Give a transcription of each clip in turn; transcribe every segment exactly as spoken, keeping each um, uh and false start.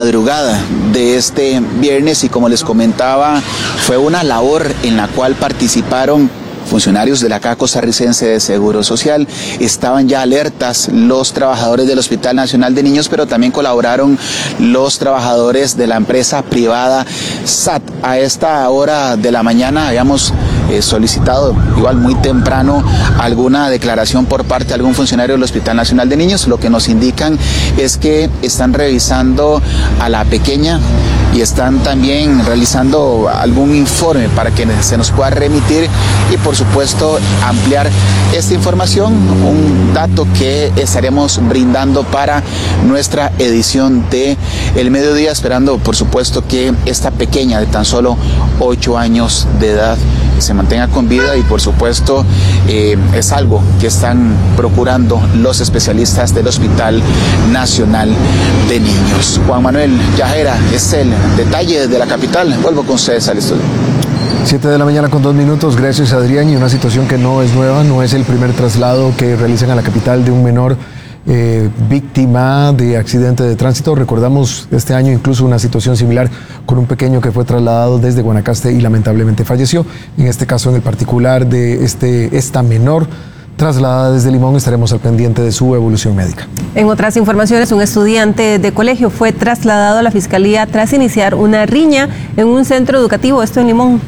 madrugada de este viernes y, como les comentaba, fue una labor en la cual participaron funcionarios de la Caja Costarricense de Seguro Social. Estaban ya alertas los trabajadores del Hospital Nacional de Niños, pero también colaboraron los trabajadores de la empresa privada S A T. A esta hora de la mañana habíamos eh, solicitado, igual muy temprano, alguna declaración por parte de algún funcionario del Hospital Nacional de Niños. Lo que nos indican es que están revisando a la pequeña y están también realizando algún informe para que se nos pueda remitir y, por supuesto, ampliar esta información, un dato que estaremos brindando para nuestra edición de El Mediodía, esperando, por supuesto, que esta pequeña de tan solo ocho años de edad se mantenga con vida y, por supuesto, eh, es algo que están procurando los especialistas del Hospital Nacional de Niños. Juan Manuel Yajera, es el detalle de la capital. Vuelvo con ustedes al estudio. siete de la mañana con dos minutos, gracias Adrián, y una situación que no es nueva, no es el primer traslado que realizan a la capital de un menor eh, víctima de accidente de tránsito. Recordamos este año incluso una situación similar con un pequeño que fue trasladado desde Guanacaste y lamentablemente falleció. En este caso, en el particular de este, esta menor trasladada desde Limón, estaremos al pendiente de su evolución médica. En otras informaciones, un estudiante de colegio fue trasladado a la Fiscalía tras iniciar una riña en un centro educativo, esto en Limón.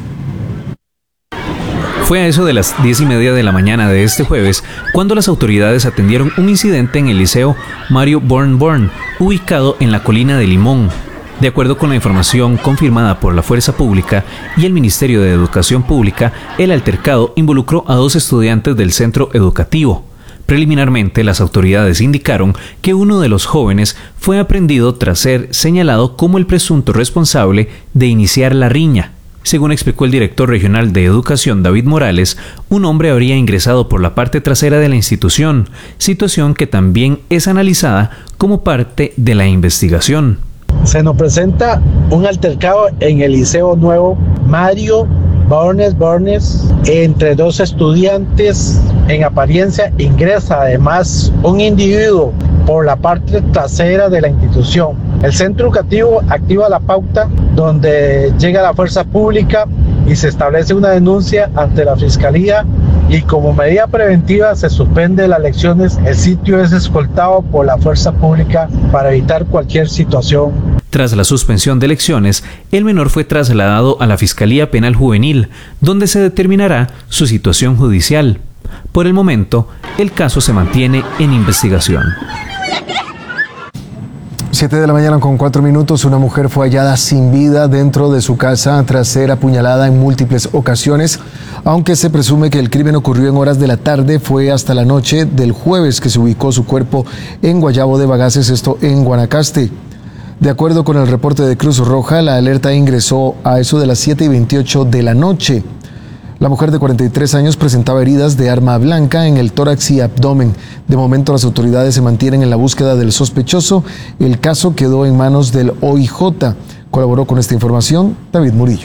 Fue a eso de las diez y media de la mañana de este jueves cuando las autoridades atendieron un incidente en el Liceo Mario Born Born, ubicado en la colina de Limón. De acuerdo con la información confirmada por la Fuerza Pública y el Ministerio de Educación Pública, el altercado involucró a dos estudiantes del centro educativo. Preliminarmente, las autoridades indicaron que uno de los jóvenes fue aprehendido tras ser señalado como el presunto responsable de iniciar la riña. Según explicó el director regional de Educación, David Morales, un hombre habría ingresado por la parte trasera de la institución, situación que también es analizada como parte de la investigación. Se nos presenta un altercado en el Liceo Nuevo Mario Bornes Bornes entre dos estudiantes. En apariencia ingresa además un individuo por la parte trasera de la institución. El centro educativo activa la pauta donde llega la fuerza pública y se establece una denuncia ante la Fiscalía, y como medida preventiva se suspende las lecciones. El sitio es escoltado por la fuerza pública para evitar cualquier situación. Tras la suspensión de lecciones, el menor fue trasladado a la Fiscalía Penal Juvenil, donde se determinará su situación judicial. Por el momento, el caso se mantiene en investigación. siete de la mañana con cuatro minutos, una mujer fue hallada sin vida dentro de su casa tras ser apuñalada en múltiples ocasiones. Aunque se presume que el crimen ocurrió en horas de la tarde, fue hasta la noche del jueves que se ubicó su cuerpo en Guayabo de Bagaces, esto en Guanacaste. De acuerdo con el reporte de Cruz Roja, la alerta ingresó a eso de las siete y veintiocho de la noche. La mujer de cuarenta y tres años presentaba heridas de arma blanca en el tórax y abdomen. De momento, las autoridades se mantienen en la búsqueda del sospechoso. El caso quedó en manos del O I J. Colaboró con esta información David Murillo.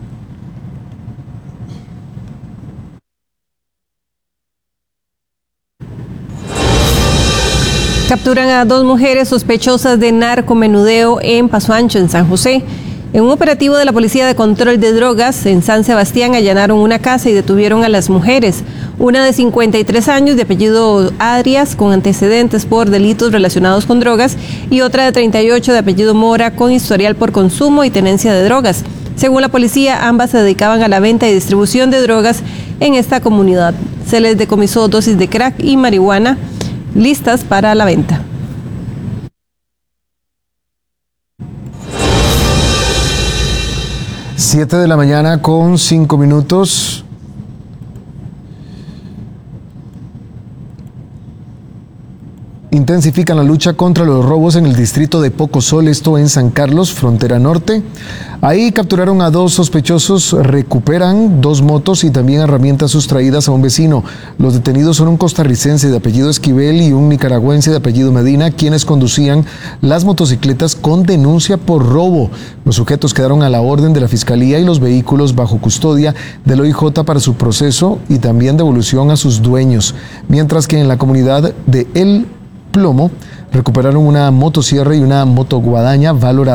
Capturan a dos mujeres sospechosas de narcomenudeo en Paso Ancho, en San José. En un operativo de la Policía de Control de Drogas en San Sebastián allanaron una casa y detuvieron a las mujeres. Una de cincuenta y tres años de apellido Arias con antecedentes por delitos relacionados con drogas y otra de treinta y ocho de apellido Mora con historial por consumo y tenencia de drogas. Según la policía, ambas se dedicaban a la venta y distribución de drogas en esta comunidad. Se les decomisó dosis de crack y marihuana listas para la venta. siete de la mañana con cinco minutos. Intensifican la lucha contra los robos en el distrito de Pocosol, esto en San Carlos, frontera norte. Ahí capturaron a dos sospechosos, recuperan dos motos y también herramientas sustraídas a un vecino. Los detenidos son un costarricense de apellido Esquivel y un nicaragüense de apellido Medina, quienes conducían las motocicletas con denuncia por robo. Los sujetos quedaron a la orden de la Fiscalía y los vehículos bajo custodia del O I J para su proceso y también devolución a sus dueños. Mientras que en la comunidad de El Plomo recuperaron una motosierra y una motoguadaña valorada